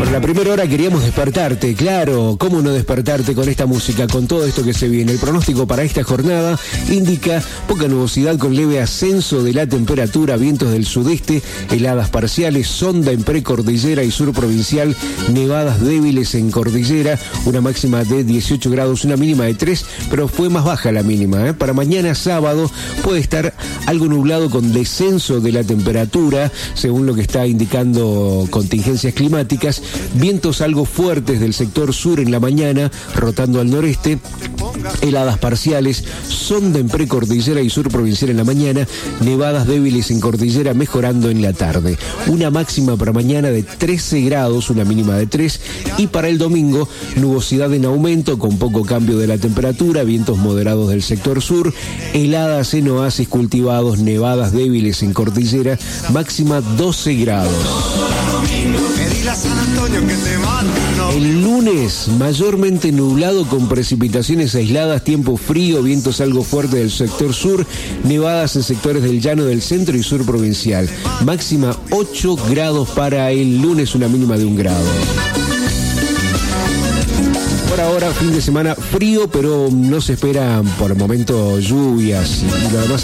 Por la primera hora queríamos despertarte, claro, cómo no despertarte con esta música, con todo esto que se viene. El pronóstico para esta jornada indica poca nubosidad con leve ascenso de la temperatura, vientos del sudeste, heladas parciales, sonda en precordillera y sur provincial, nevadas débiles en cordillera, una máxima de 18 grados, una mínima de 3, pero fue más baja la mínima. Para mañana sábado puede estar algo nublado con descenso de la temperatura, según lo que está indicando contingencias climáticas, vientos algo fuertes del sector sur en la mañana, rotando al noreste, heladas parciales, sonda en precordillera y sur provincial en la mañana, nevadas débiles en cordillera mejorando en la tarde. Una máxima para mañana de 13 grados, una mínima de 3, y para el domingo nubosidad en aumento con poco cambio de la temperatura, vientos moderados del sector sur, heladas en oasis cultivados, nevadas débiles en cordillera, máxima 12 grados. El lunes, mayormente nublado con precipitaciones aisladas, tiempo frío, vientos algo fuertes del sector sur, nevadas en sectores del llano del centro y sur provincial. Máxima 8 grados para el lunes, una mínima de 1 grado. Por ahora, fin de semana frío, pero no se esperan por el momento lluvias y lo demás.